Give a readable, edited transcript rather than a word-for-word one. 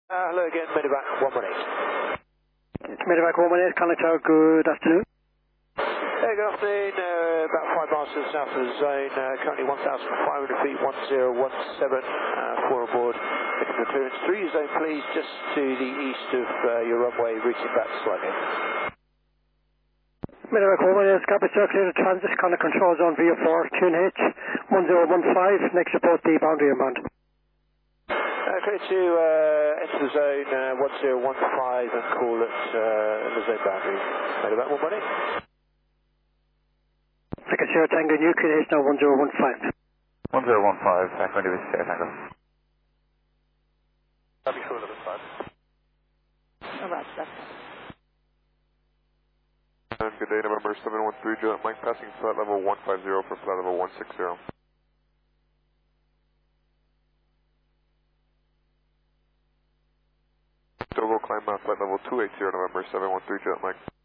Hello again, Medevac 118. Medevac 118, Contact Tower, good afternoon. Hey, good afternoon. About 5 miles to the south of the zone. Currently 1,500 feet, 1017. 4 aboard. Looking for clearance 3 zone, please, just to the east of your runway, routing back slightly. Medevac 118, Scottish Circulator Transit, Contact Control Zone VO4, QNH 1015, next report the boundary amount. Clear to enter the zone 1015 and call at the zone boundary. Medevac 118. Like a Sierra Tango, New QNH now 1015. 1015, back on to the Sierra Tango. That'll be cool, 11-5. Alright, that's And good day, November 713, Juliet Mike, passing flight level 150 for flight level 160. Togo climb flight level 280, November 713, Juliet Mike.